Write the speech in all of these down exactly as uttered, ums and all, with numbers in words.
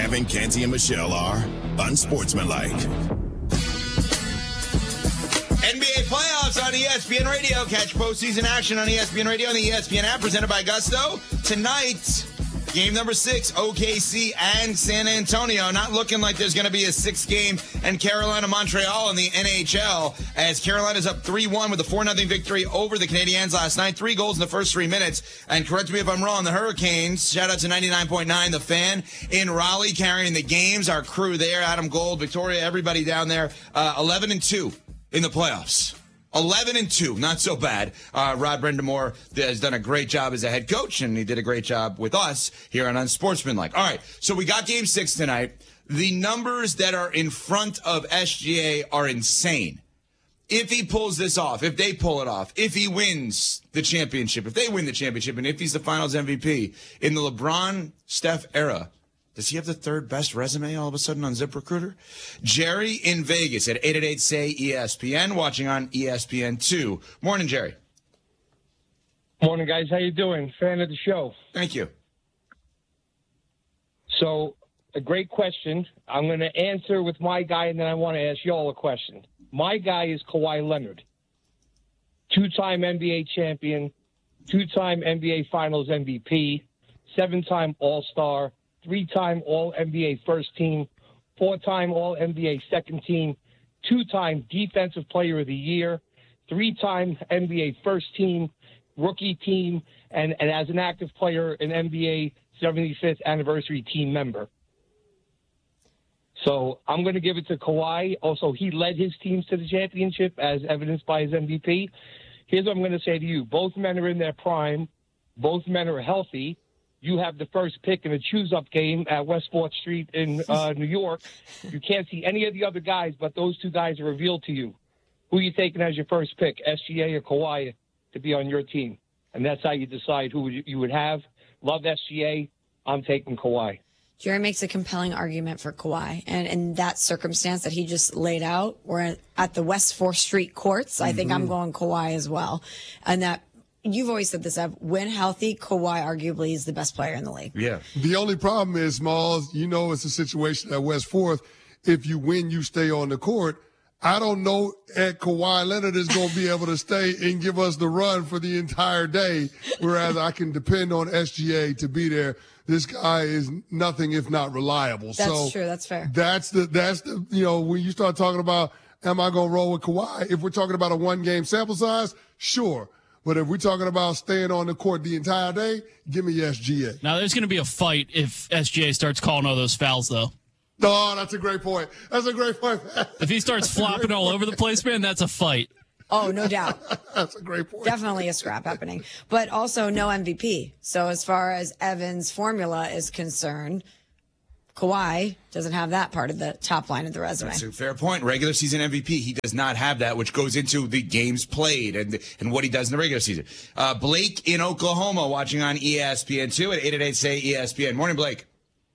Evan, Canty, and Michelle are unsportsmanlike. N B A playoffs on E S P N Radio. Catch postseason action on E S P N Radio and the E S P N app, presented by Gusto. Tonight, game number six, O K C and San Antonio. Not looking like there's going to be a sixth game and Carolina-Montreal in the N H L, as Carolina's up three one with a four nothing victory over the Canadiens last night. Three goals in the first three minutes. And correct me if I'm wrong, the Hurricanes, shout out to ninety-nine point nine, The Fan, in Raleigh, carrying the games. Our crew there, Adam Gold, Victoria, everybody down there, uh, eleven and two in the playoffs. eleven and two, not so bad. Uh, Rod Brindamore has done a great job as a head coach, and he did a great job with us here on Unsportsmanlike. All right, so we got game six tonight. The numbers that are in front of S G A are insane. If he pulls this off, if they pull it off, if he wins the championship, if they win the championship, and if he's the finals M V P in the LeBron-Steph era, does he have the third best resume all of a sudden on ZipRecruiter? Jerry in Vegas at eight eight eight, S A Y, E S P N, watching on E S P N two. Morning, Jerry. Morning, guys. How you doing? Fan of the show. Thank you. So, a great question. I'm going to answer with my guy, and then I want to ask you all a question. My guy is Kawhi Leonard, two-time N B A champion, two-time N B A Finals M V P, seven-time All-Star, three-time All-N B A first team, four-time All-N B A second team, two-time Defensive Player of the Year, three-time N B A first team, rookie team, and, and as an active player, an N B A seventy-fifth anniversary team member. So I'm going to give it to Kawhi. Also, he led his teams to the championship, as evidenced by his M V P. Here's what I'm going to say to you. Both men are in their prime. Both men are healthy. You have the first pick in a choose-up game at West fourth Street in uh, New York. You can't see any of the other guys, but those two guys are revealed to you. Who are you taking as your first pick, S G A or Kawhi, to be on your team? And that's how you decide who you would have. Love S G A. I'm taking Kawhi. Jerry makes a compelling argument for Kawhi. And in that circumstance that he just laid out, we're at the West fourth Street courts. I mm-hmm. think I'm going Kawhi as well. And that, you've always said this, Ev, when healthy, Kawhi arguably is the best player in the league. Yeah. The only problem is, Smalls, you know it's a situation at West fourth. If you win, you stay on the court. I don't know that Kawhi Leonard is going to be able to stay and give us the run for the entire day, whereas I can depend on S G A to be there. This guy is nothing if not reliable. That's so true. That's fair. That's the, that's the, you know, when you start talking about, am I going to roll with Kawhi? If we're talking about a one game sample size, sure. But if we're talking about staying on the court the entire day, give me S G A. Now, there's going to be a fight if S G A starts calling all those fouls, though. Oh, that's a great point. That's a great point. If he starts flopping all over the place, man, that's a fight. Oh, no doubt. That's a great point. Definitely a scrap happening. But also no M V P. So as far as Evan's formula is concerned, Kawhi doesn't have that part of the top line of the resume. That's a fair point. Regular season M V P, he does not have that, which goes into the games played and and what he does in the regular season. Uh, Blake in Oklahoma, watching on E S P N two at eight eight eight, S A Y, E S P N. Morning, Blake.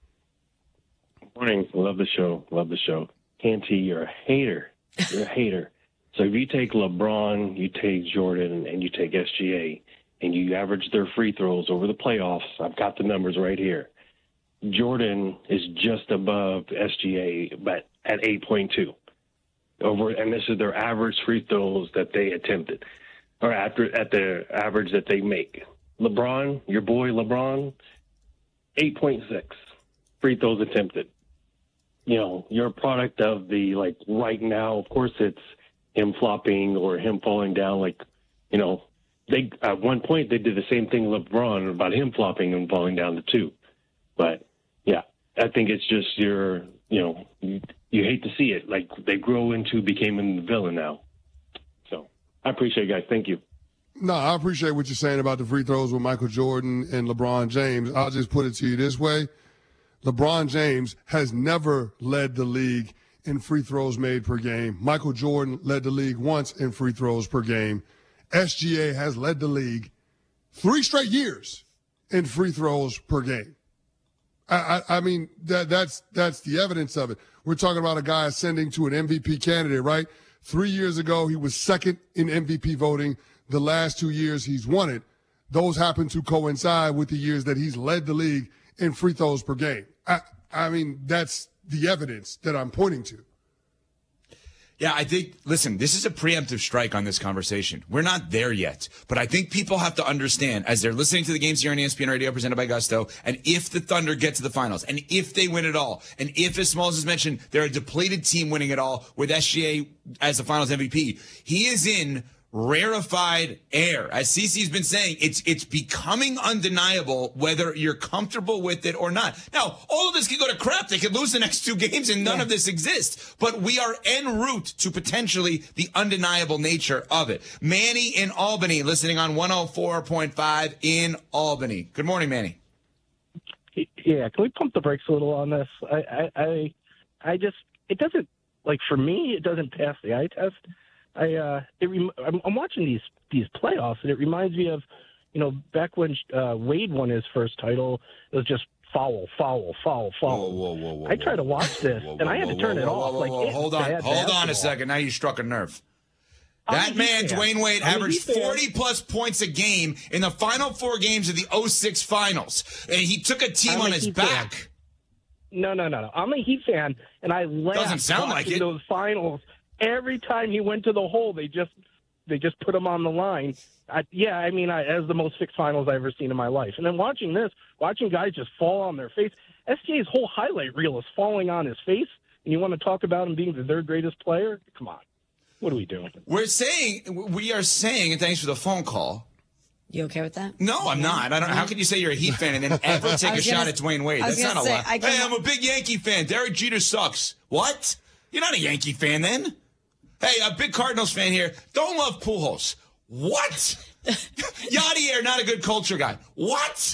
Morning. Love the show. Love the show. Canty, you're a hater. You're a hater. So if you take LeBron, you take Jordan, and you take S G A, and you average their free throws over the playoffs, I've got the numbers right here. Jordan is just above S G A, but at eight point two. Over, and this is their average free throws that they attempted, or after at the average that they make. LeBron, your boy LeBron, eight point six free throws attempted. You know, you're a product of the, like, right now, of course, it's him flopping or him falling down. Like, you know, they at one point they did the same thing with LeBron about him flopping and falling down the two. But, yeah, I think it's just your, you know, you, you hate to see it. Like, they grow into becoming the villain now. So I appreciate it, guys. Thank you. No, I appreciate what you're saying about the free throws with Michael Jordan and LeBron James. I'll just put it to you this way. LeBron James has never led the league in free throws made per game. Michael Jordan led the league once in free throws per game. S G A has led the league three straight years in free throws per game. I, I, I mean, that, that's that's the evidence of it. We're talking about a guy ascending to an M V P candidate, right? Three years ago, he was second in M V P voting. The last two years, he's won it. Those happen to coincide with the years that he's led the league in free throws per game. I, I mean, that's the evidence that I'm pointing to. Yeah, I think, listen, this is a preemptive strike on this conversation. We're not there yet, but I think people have to understand as they're listening to the games here on E S P N Radio presented by Gusto, and if the Thunder get to the finals, and if they win it all, and if, as Smalls has mentioned, they're a depleted team winning it all with S G A as the finals M V P, he is in rarefied air. As Cece's been saying, it's it's becoming undeniable whether you're comfortable with it or not. Now, all of this could go to crap. They could lose the next two games and none yeah. of this exists. But we are en route to potentially the undeniable nature of it. Manny in Albany, listening on one oh four point five in Albany. Good morning, Manny. Yeah, can we pump the brakes a little on this? I, I, I, I just, it doesn't, like for me, it doesn't pass the eye test. I uh, it rem- I'm, I'm watching these these playoffs, and it reminds me of, you know, back when uh, Wade won his first title. It was just foul, foul, foul, foul. Whoa, whoa, whoa, whoa, I tried to watch this, whoa, whoa, and I had to turn whoa, it whoa, off. Whoa, like, whoa, whoa. Hold on, hold on a second. Now you struck a nerve. That man, Dwayne Wade, averaged forty plus points a game in the final four games of the oh six finals, and he took a team on his back. No, no, no, no. I'm a Heat fan, and I laughed Doesn't sound like it. Those finals. Every time he went to the hole, they just they just put him on the line. I, yeah, I mean, I, as the most fixed finals I've ever seen in my life. And then watching this, watching guys just fall on their face. S G A's whole highlight reel is falling on his face, and you want to talk about him being the third greatest player? Come on. What are we doing? We're saying, we are saying, and thanks for the phone call. You okay with that? No, I'm not. I don't. How can you say you're a Heat fan and then ever take a shot gonna, at Dwayne Wade? That's not say, a lot. Hey, I'm a big Yankee fan. Derek Jeter sucks. What? You're not a Yankee fan then? Hey, a big Cardinals fan here. Don't love Pujols. What? Yadier, not a good culture guy. What?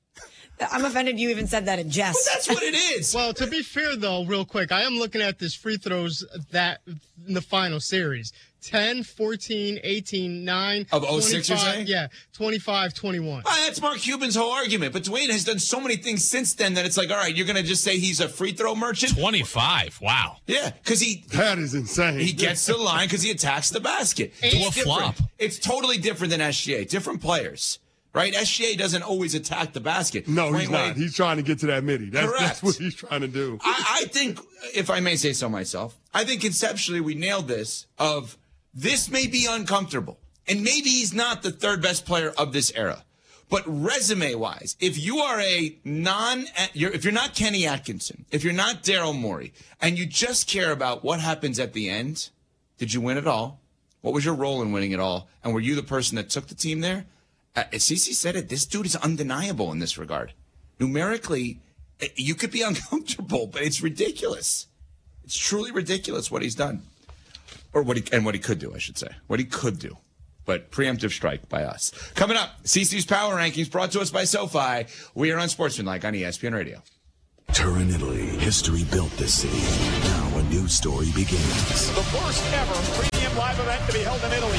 I'm offended you even said that in jest. Well, that's what it is. Well, to be fair, though, real quick, I am looking at this free throws that in the final series. ten, fourteen, eighteen, nine. Of oh six, you're saying? Yeah, twenty-five, twenty-one. Well, that's Mark Cuban's whole argument. But Dwayne has done so many things since then that it's like, all right, you're going to just say he's a free throw merchant? twenty-five. Wow. Yeah, because he... That is insane. He gets to the line because he attacks the basket. To a flop. It's totally different than S G A. Different players. Right? S G A doesn't always attack the basket. No, Dwayne he's not. Wade, he's trying to get to that midi. That's, Correct. that's what he's trying to do. I, I think, if I may say so myself, I think conceptually we nailed this of this may be uncomfortable. And maybe he's not the third best player of this era. But resume-wise, if you are a non, you're, if you're not Kenny Atkinson, if you're not Daryl Morey, and you just care about what happens at the end, did you win it all? What was your role in winning it all? And were you the person that took the team there? Uh, Cece said it. This dude is undeniable in this regard. Numerically, you could be uncomfortable, but it's ridiculous. It's truly ridiculous what he's done, or what he and what he could do. I should say what he could do. But preemptive strike by us. Coming up, Cece's Power Rankings brought to us by SoFi. We are Unsportsmanlike on E S P N Radio. Turin, Italy. History built this city. Now a new story begins. The first ever premium live event to be held in Italy.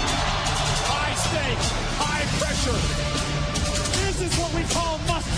High stakes, high pressure. This is what we call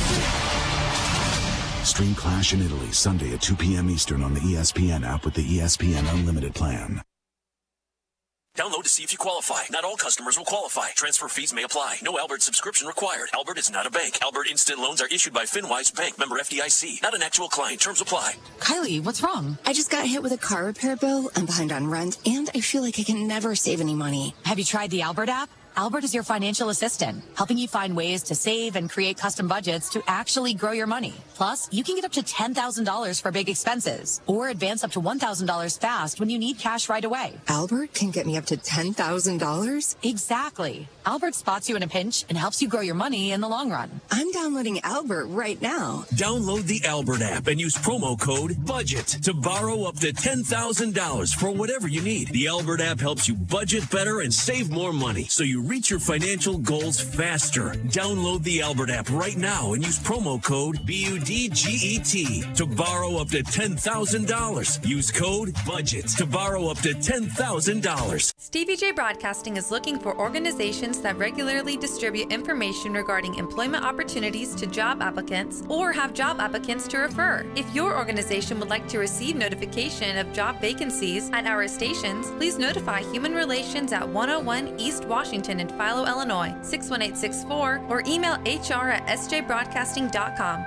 must-see. Stream Clash in Italy, Sunday at two p.m. Eastern on the E S P N app with the E S P N Unlimited plan. Download to see if you qualify. Not all customers will qualify. Transfer fees may apply. No Albert subscription required. Albert is not a bank. Albert Instant Loans are issued by FinWise Bank, member F D I C. Not an actual client. Terms apply. Kylie, what's wrong? I just got hit with a car repair bill. I'm behind on rent, and I feel like I can never save any money. Have you tried the Albert app? Albert is your financial assistant, helping you find ways to save and create custom budgets to actually grow your money. Plus, you can get up to ten thousand dollars for big expenses or advance up to one thousand dollars fast when you need cash right away. Albert can get me up to ten thousand dollars? Exactly. Albert spots you in a pinch and helps you grow your money in the long run. I'm downloading Albert right now. Download the Albert app and use promo code BUDGET to borrow up to ten thousand dollars for whatever you need. The Albert app helps you budget better and save more money so you reach your financial goals faster. Download the Albert app right now and use promo code B U D G E T to borrow up to ten thousand dollars. Use code BUDGET to borrow up to ten thousand dollars. Stevie J Broadcasting is looking for organizations that regularly distribute information regarding employment opportunities to job applicants or have job applicants to refer. If your organization would like to receive notification of job vacancies at our stations, please notify Human Relations at one oh one East Washington in Philo, Illinois, six one eight six four, or email H R at S J broadcasting dot com or by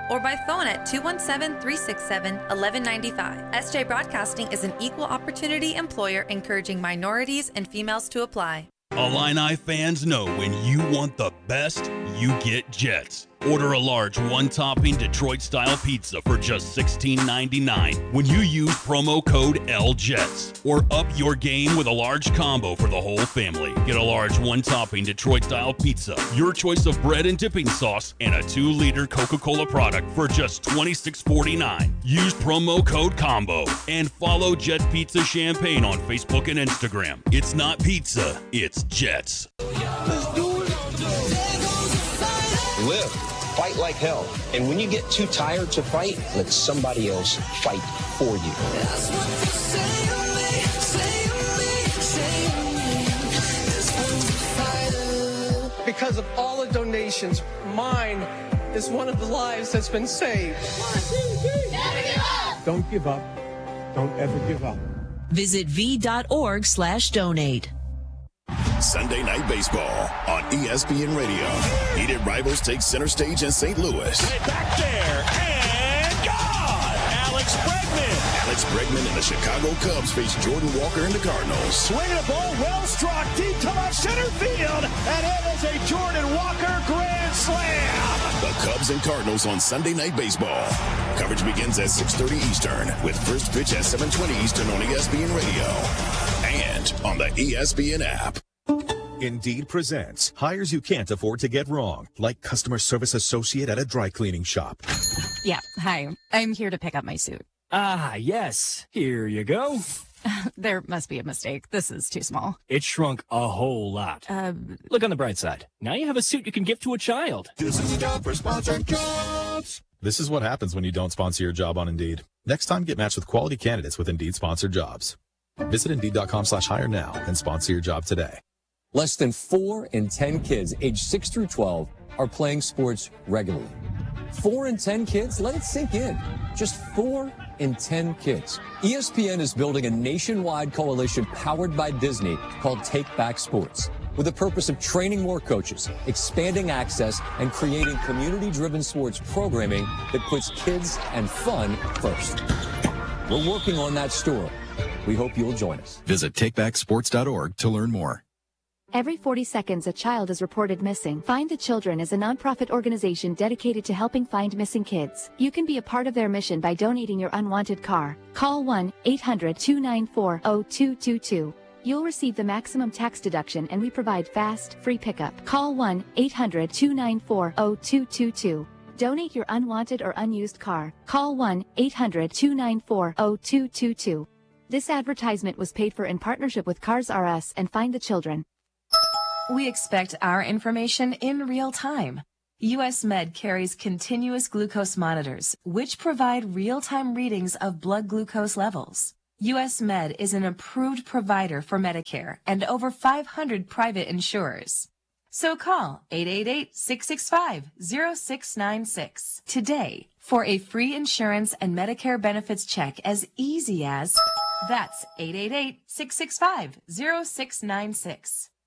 phone at two one seven, three six seven, one one nine five. S J Broadcasting is an equal opportunity employer encouraging minorities and females to apply. Illini fans know when you want the best, you get Jets. Order a large one-topping Detroit-style pizza for just sixteen ninety-nine when you use promo code L Jets. Or up your game with a large combo for the whole family. Get a large one-topping Detroit-style pizza, your choice of bread and dipping sauce, and a two-liter Coca-Cola product for just twenty-six forty-nine. Use promo code COMBO and follow Jets Pizza Champagne on Facebook and Instagram. It's not pizza, it's Jets. Live. Fight like hell. And when you get too tired to fight, let somebody else fight for you. That's what you say to me, say to me, say to me. Because of all the donations, mine is one of the lives that's been saved. One, two, three. Never give up. Don't give up. Don't ever give up. Visit v.org slash donate. Sunday Night Baseball on E S P N Radio. Heated rivals take center stage in Saint Louis. Back there, and gone! Alex Bregman. Alex Bregman and the Chicago Cubs face Jordan Walker and the Cardinals. Swinging a ball, well struck, deep to left center field, and it is a Jordan Walker grand slam! The Cubs and Cardinals on Sunday Night Baseball. Coverage begins at six thirty Eastern, with first pitch at seven twenty Eastern on E S P N Radio and on the E S P N app. Indeed presents hires you can't afford to get wrong, like customer service associate at a dry cleaning shop. Yeah, hi. I'm here to pick up my suit. Ah, yes. Here you go. There must be a mistake. This is too small. It shrunk a whole lot. Uh, Look on the bright side. Now you have a suit you can give to a child. This is a job for sponsored jobs. This is what happens when you don't sponsor your job on Indeed. Next time, get matched with quality candidates with Indeed sponsored jobs. Visit Indeed.com slash hire now and sponsor your job today. Less than four in ten kids aged six through twelve are playing sports regularly. Four in ten kids? Let it sink in. Just four in ten kids. E S P N is building a nationwide coalition powered by Disney called Take Back Sports, with the purpose of training more coaches, expanding access, and creating community-driven sports programming that puts kids and fun first. We're working on that story. We hope you'll join us. Visit take back sports dot org to learn more. Every forty seconds, a child is reported missing. Find the Children is a nonprofit organization dedicated to helping find missing kids. You can be a part of their mission by donating your unwanted car. Call one eight hundred, two nine four, zero two two two. You'll receive the maximum tax deduction, and we provide fast, free pickup. Call one eight hundred, two nine four, zero two two two. Donate your unwanted or unused car. Call one eight hundred, two nine four, zero two two two. This advertisement was paid for in partnership with Cars R Us and Find the Children. We expect our information in real time. U S Med carries continuous glucose monitors, which provide real-time readings of blood glucose levels. U S Med is an approved provider for Medicare and over five hundred private insurers. So call eight eight eight, six six five, zero six nine six today for a free insurance and Medicare benefits check as easy as... That's eight eight eight, six six five, zero six nine six.